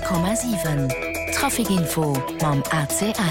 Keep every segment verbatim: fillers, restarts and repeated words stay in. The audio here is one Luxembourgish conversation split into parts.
hundert Komma sieben Trafikinfo mam A C L.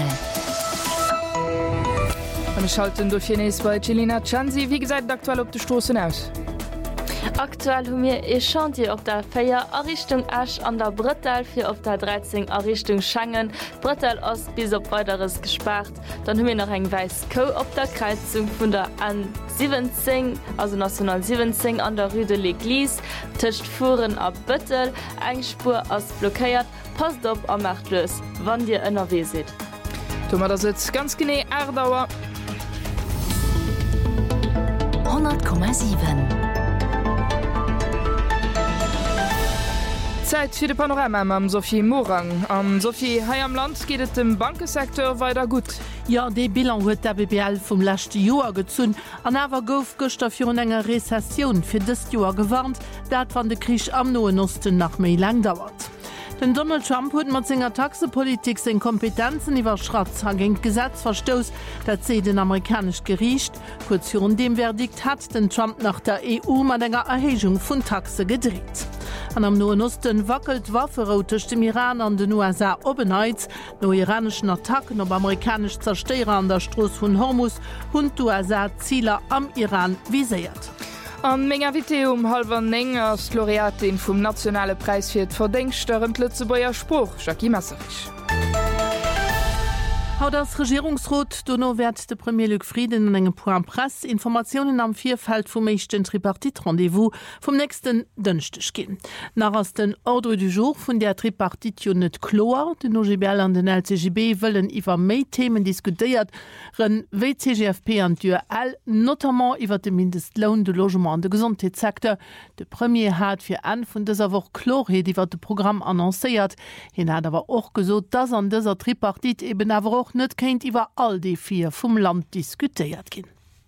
Wir schalten durch bei Celina Chansi. Wie gesagt, aktuell auf die Straßen aus. Aktuell haben wir ein Chantier auf der Feier in Richtung Asch an der Brettel, für auf der dreizehn in Richtung Schangen. Brettel ist bis auf weiteres gesperrt. Dann haben wir noch ein weiß Co auf der Kreuzung von der N siebzehn, also National siebzehn an der Rue de l'Église. Tischt Fuhren ab Büttel, eine Spur ist blockiert. Passt auf und macht los, wann ihr in der W seht. Thomas, das ist ganz genau Erdauer. hundert Komma sieben Zeit für de Panorama am Sophie Morang. Am Sophie Hai am Land geht es dem Bankensektor weiter gut. Ja, de Bilan huet der B B L vum lachte Joer gezun, an awer gouf Göster fir un enger Rezession fir dës Joer gewarnt, dat wann de Krich am Noen Osten nach méi lang dauert. Den Donald Trump huet mat senger Taxepolitik seg Kompetenzen iwwer Schratz ha géint Gesetz verstoos, dat se den amerikasch Gericht. Kurz hun dem Verdikt hat den Trump nach der E U mat enger Erhegung vun Taxe gedreht. An am Noen Osten wackelt Wafferoutech dem Iran an den U S A obenheits, no iranischen Attacken op amerikasch Zersteier an der Stroos vun Hormus hunn d'U S A Zieler am Iran viséiert. An méger Wite um halber enger Laureatin vum nationale Preis fir d Verdenkstörend Lützebauer Spruch Jackie Masserich. Haut das Regierungsrot Donno werd de Premier Luc Frieden an engem Point Press Informationen am Vierfeld vum mechten Tripartit-Rendezvous vom nächsten Dënchtech gin. Nach ass den Ordre du jour vun der Tripartitio net Chlor, den O G B L an den L C G B wëllen iwwer méi Themen diskutiert, ren W C G F P an D L, notamment iwwer de Mindestlohn de Logement an de Gesundheitssektor. De Premier hat fir an vun dëser woch Chlorheet iwwer de Programm annoncéiert. Hin hat awer och gesot, dats an dëser Tripartit eben awer och net kennt iwwer all die vier vum Land diskutiert gin.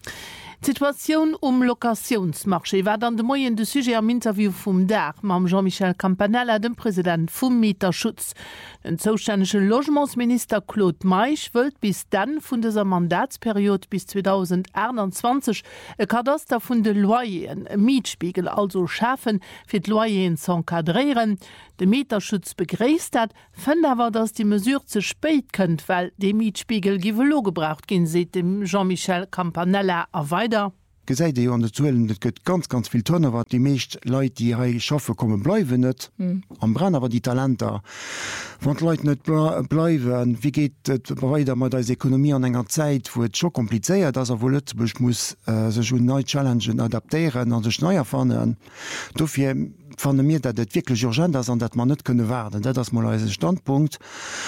Situation um Lokationsmarché war dann de Moien de Sujet am Interview vum Dach mam Jean-Michel Campanella, dem Präsident vum Mieterschutz. Den zoustännege Logementsminister Claude Meich wëlt bis dann vun deser Mandatsperiode bis zweitausendeinundzwanzig e Kadaster vun de Loyeren, e Mietspiegel also schafen fir d Loyeren zu enkadréieren. De Mieterschutz begréist dat, fënd awer dats die Mesure ze spéit kënnt, weil de Mietspiegel givelo gebraucht gin, seet dem Jean-Michel Campanella a weiter. Gesäit an de Zuelen, dat gëtt ganz ganz viel Tonne, wat die meescht Leiit, die ha schaffe kommen bleiwen net. Mm. Am Brenn awer die Talenter. Wann Leiit net bleiwen, wie geht et weiter mat als Ekonomie an enger Zeit, wo et scho kompliceéiert, dats er wo Lützebech muss äh, sech hun neue Challengen adaptieren an sech neier fannen. Dofir fan mir, dat et wirklich urgent ass an dat man net kënne werden. Dat ass mal als Standpunkt.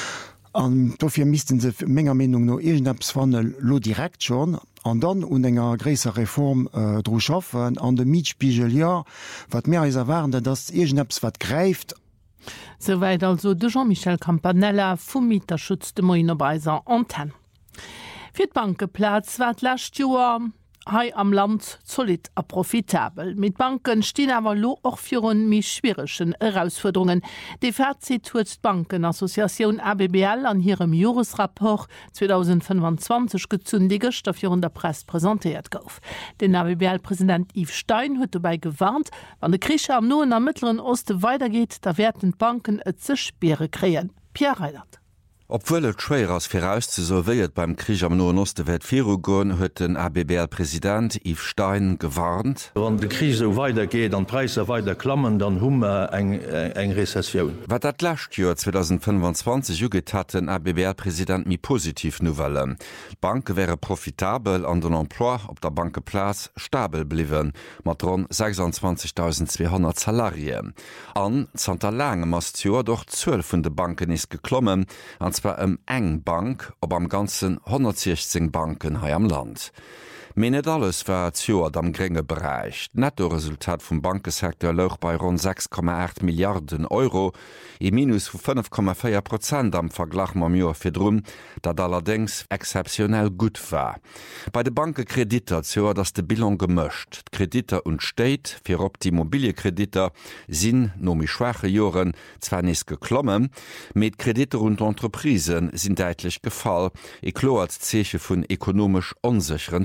An dofir misisten se méger Menung no Egenapps fannnen lo direkt schon, an dann un enger gréser Reform äh, dro schaffen, an de Mietspiegel ja, wat mehr is erwaren, dat Egenapps wat greift. Soweit also de Jean-Michel Campanella vum Mieterschutz de Moinerbeiser Anten. Fir d Bankeplatz wat lacht Joer Hai am Land solid a profitabel. Mit Banken stehen aber lo auch für mi schwierigschen Herausforderungen. Die Fazit huet Bankenassoziation A B B L an ihrem Jahresrapport zweitausendfünfundzwanzig gezündigt, auf der Presse präsentiert gouf. Den A B B L-Präsident Yves Stein hat dabei gewarnt, wenn der Krieg am Noen am Mittleren Osten weitergeht, da werden Banken et ze Speere kreen. Pierre Reilert. Obwohl et schwer ass fir auszusolvéiert beim Krieg am Noen Oste wet Firugon huet den A B B L-Präsident Yves Stein gewarnt. Wann de Krise weitergeht, an Preise weiter klammen, dann hummer eng eng Rezession. Wat dat lacht Joer zweitausendfünfundzwanzig juget hat den A B B L-Präsident mi positiv Novelle. Banke wäre profitabel an den Emploi op der Bankeplatz stabel bliwen, mat rund sechsundzwanzigtausendzweihundert Salarien. An Santa Lange Mastioer doch zwölf vun de Banken is geklommen, an zwar em eng Bank op am ganzen hundertsechzehn Banken hai am Land. Me net alles war Joer am geringe Bereich. Nettoresultat vum Bankesektor louch bei rund sechs Komma acht Milliarden Euro, e Minus vu fünf Komma vier Prozent am Verglach mam Joer firdrum, dat allerdings exceptionell gut war. Bei de Bankekrediter Joer dats de Bilan gemëcht. Krediter und Steit fir op die Immobilienkrediter sinn no mi schwache Joren zwar nis geklommen, met Krediter und Entreprisen sind deitlich gefall, e klo als Zeche vun ekonomisch unsicheren Zeiten.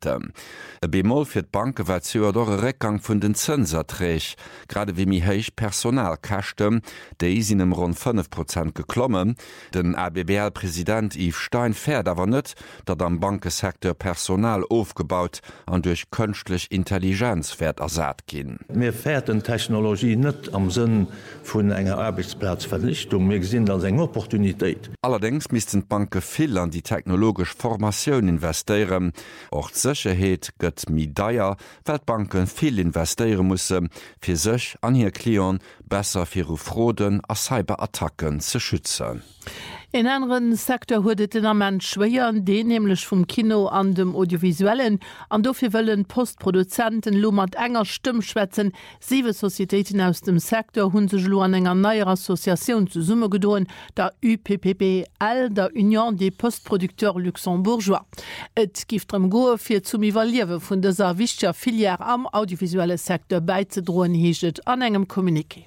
Rente. E Bemol fir d Banke war zuer do Reckgang vun den Zënser träch, grade wie mi héich Personal kachte, déi isinem rund fünf Prozent geklommen. Den A B B L-Präsident Yves Stein fährt awer net, dat am Bankesektor Personal aufgebaut an durch künstlich Intelligenz fährt ersat gin. Mir fährt den Technologie net am Sinn vun enger Arbeitsplatzvernichtung, mir gesinn als eng Opportunitéit. Allerdings missten Banke viel an die technologisch Formatioun investieren. Och Sicherheet gëtt mi deier, weil Banken viel investieren musse, fir sech an hier Klion besser fir Froden a Cyberattacken ze schützen. In anderen Sektor huet den amment schwéier de nämlich vum Kino an dem Audiovisuellen an dofir wëllen Postproduzenten lo mat enger Stimmschwätzen. Siwe Societäten aus dem Sektor hunn sech lo an enger neier Assoziation zu Summe gedoen, der U P P B L, der Union des Postproducteurs Luxembourgeois. Et giftrem Goe fir zum Ivaliewe vun deser wichtiger Filiär am audiovisuelle Sektor beizedroen hieget an engem Kommuniké.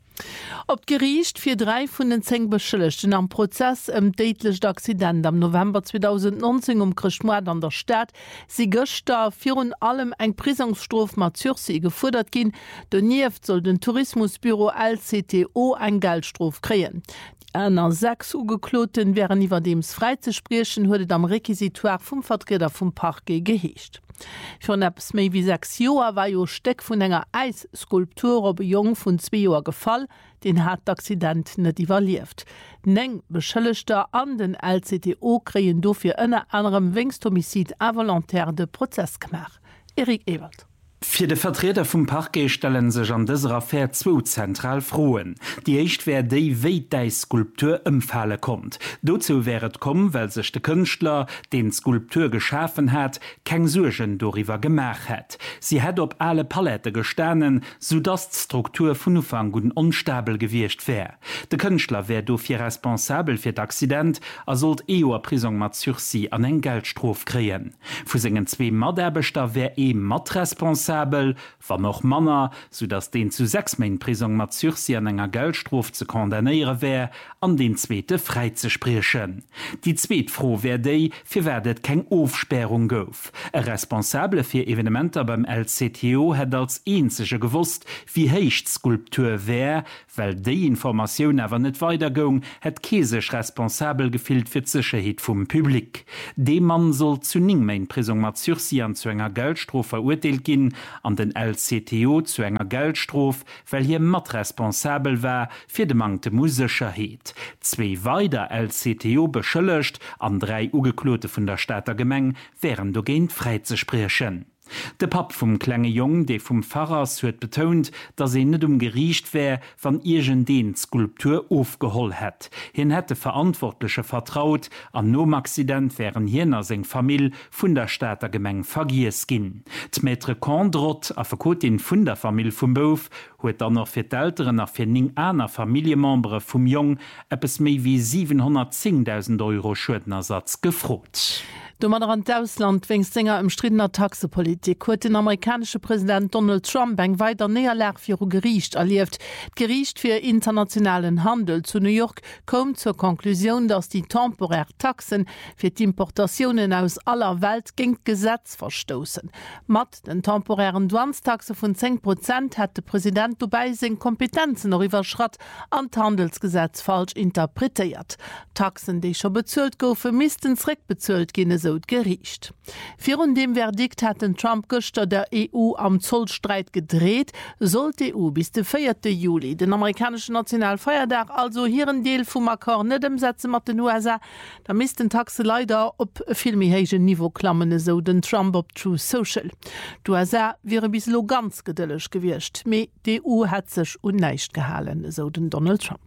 Op Gericht fir drei vun den zeng beschëllechten am Prozess em deitlecht Accident am November zweitausendneunzehn um Krischmoad an der Stadt si Gëchter virun allem eng Prisungsstrof mat Zürsi gefordert ginn, de Nieft soll den Tourismusbüro L C T O eng Geldstrof kreien. Änner sechs Ugekloten wären iwwer dems freizespriechen huet am Requisitoire vum Vertreter vum Parquet geheescht. Für neps méi wie sechs Joer war jo Steck vun enger Eisskulptur op Jong vun zwei Joer gefall, den hat d'Accident net iwwerlieft. Neng beschëllechter an den L C T O kreien dofir ënner anderem Wéngstomicid involontaire de Prozess gemach. Erik Ewald. Für de Vertreter vum Parquet stellen sech an dëser Affaire zwo zentral Froen. Die echt wär déi wéit dei Skulptur ëmfale kommt. Dozu wäret kom, well sech de Künstler, den Skulptur geschaffen hat, keng Surgen doriwer gemach hat. Sie hat op alle Palette gestanen, so dass d'Struktur vun Ufang gun unstabel gewircht wär. De Künstler wär dofir responsabel fir d'Accident, er sollt eoer Prisung mat Sursi an eng Geldstrof kreen. Fu segen zwee Maderbeter wär e mat responsabel, war noch Manner, so dass den zu sechs Main Prisung mat Zürsi an enger Geldstrof zu kondamniere wär, an den Zweete frei zu spriechen. Die Zweet froh wär déi, fir werdet keng Ofsperrung gouf. E responsable fir Evenementer beim L C T O het als eenzege gewusst, wie heicht Skulptur wär, weil déi Information awer net weitergung, het kesech responsabel gefilt fir Sicherheet vum Publik. De Mann soll zu ning Main Prisung mat Zürsi an zu enger Geldstrof verurteilt gin, an den L C T O zu enger Geldstrof, weil hier mat responsabel war fir de mangte Musecherheet. Zwei weider L C T O beschëllecht, an drei Ugeklote vun der Stadter Gemeng wären do géint freizespriechen. De Pap vum klenge Jong, de vum Pfarrers huet betont, dat se net um gerieicht wär, wann Igen den Skulptur aufgeholl hett. Hin hätte Verantwortliche vertraut, an Nomaccident wären hinnner seg Famill vun der Staater Gemeng vergies ginn. D'Maitre Kondrot a verkot den vun der Famill vum Bouf, huet dann noch fir d'Älteren nach fir ning aner Familiemembre vum Jong eppes méi wie siebenhundertzehntausend Euro Schuldnersatz gefrot. Du man an d'Ausland wéngst Sänger im striddener Taxepolitik huet den amerikanische Präsident Donald Trump eng weiter Näherlag fir Gericht erlieft. Gericht fir internationalen Handel zu New York kom zur Konklusion, dass die temporär Taxen fir d'Importationen aus aller Welt gegen Gesetz verstoßen. Mat den temporären Douanstaxe vun zehn Prozent hat de Präsident dabei seg Kompetenzen noch iwwerschratt an d'Handelsgesetz falsch interpretiert. Taxen, die schon bezöllt goufe, missten zrick bezöllt gene so gericht. Für und dem Verdikt hat den Trump Göster der E U am Zollstreit gedreht, soll die E U bis den vierten Juli den amerikanischen Nationalfeiertag also hier ein Deal vom Akkord nicht umsetzen mit den U S A, da misst den Taxe leider op filmihege Niveau klammen, so den Trump op True Social. Die U S A wäre bis lo ganz geduldig gewirrscht, me die E U hat sich unneicht gehalten, so den Donald Trump.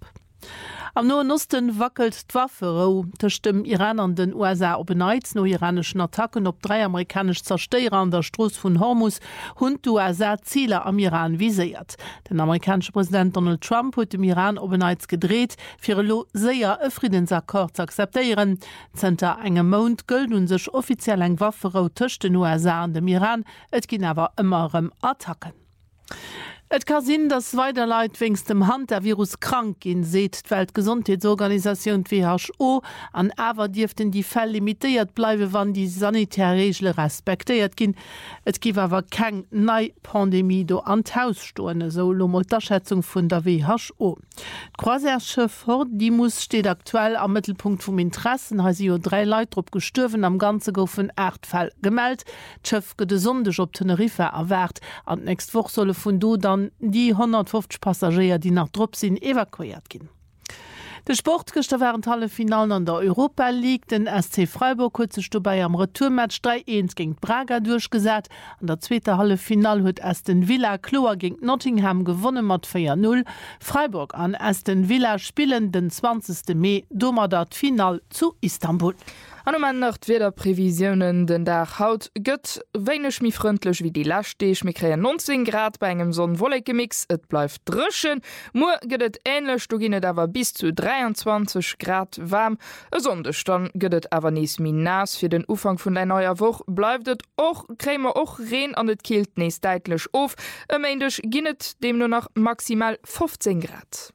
Am Nahen Osten wackelt d'Waffe tech dem Iran an den U S A op beneiz no iranischen Attacken op drei amerikasch Zersteier an der Stroß vun Hormus hund U S A Ziele am Iran visiert. Den amerikanische Präsident Donald Trump huet dem Iran op beneiz gedreht, fir lo séier e Friedensakkord zu akzeptieren. Zter engem Mount gëll hun sech offiziell eng Waffe tech den U S A an dem Iran, et ginn awer ëmmerem Attacken. Et kann sinn, dass weiter Leiit wingst dem Hand der Virus krank gin seht d Weltgesundheitsorganisation W H O an awer Diften die Fälle limitiert bleiwe wann die sanitärregelle respektiert gin. Et gi awer keng nei Pandemie do an Hausstoene so lommel der Schätzung vun der W H O. Croiserschiffer die muss steht aktuell am Mittelpunkt vum Interessen ha sie drei Leiit op gestürwen am ganze goufen Erdfall gemeldt. Schëf gët de sondech op Tenerife erwert an näst woch solle vun do dann die hundertfünfzig Passagier, die nach Drpp sind, evakuiert gin. De Sportgëchte wären alle Finalen an der Europa League, den S C Freiburg huet sech dabei am Retourmatch drei eins gegen Braga durchgesat. An der zweite Halle Final huet Aston Villa Kloer gegen Nottingham gewonnen mat vier null. Freiburg an Aston Villa spielen den zwanzigsten Mai dommer dat Final zu Istanbul. An man nacht weder Prävisionen den Dach haut gëtt weinech mi frontndlech wie die Lachsteech mi kreieren neunzehn Grad bei engem sonn Wollegemix, et bleif drschen, Mo gëtt enlech du ginnet awer bis zu dreiundzwanzig Grad warm, e sondech dann gëtt awer nees min nass fir den Ufang vun der neuer Woch bleifet och krämer och Reen an et Kielt nees deitlech of, emendech ginnet dem nur noch maximal fünfzehn Grad.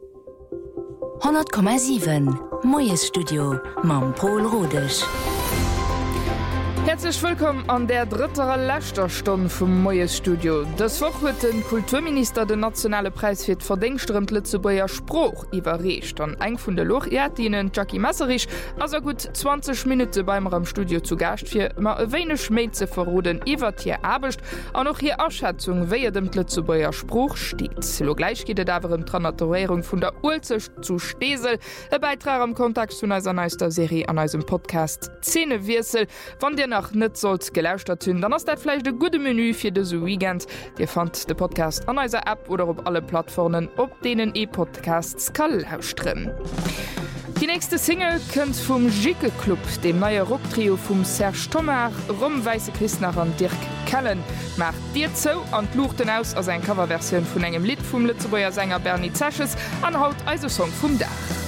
hundert Komma sieben Moes Studio mam Paul Rodech. Herzlich willkommen an der drittere Lächterstunde vom Moes Studio. Das Woch wird den Kulturminister den nationale Preis für Verdenkströmt Lützeburger Spruch überreicht. An eng von der Laureatinnen Jackie Messerich also gut zwanzig Minuten beim am Studio zu Gast für immer ein wenig mehr zu verroden über hier Abend und auch hier Ausschätzung, wer dem Lützeburger Spruch steht. So gleich geht es aber um Tranatorierung von der Ulze zu Stesel, ein Beitrag im Kontakt zu unserer neuesten Serie an unserem Podcast Zähnewirsel, von der nach net sollt gelauscht hunn, dann ass dat vielleicht de gute Menü fir de so Weekend. Dir fand de Podcast an eiser App oder op alle Plattformen, op denen E-Podcasts kann lauschtren. Die nächste Single kënnt vum Jike Club, dem neue Rocktrio vum Serge Thomas, rumweise Christnach an Dirk Kellen. Macht Dir zo an luchten aus as en Coverversion vun engem Lied vum Lützeburger Sänger Bernie Zesches an haut also Song vum Dach.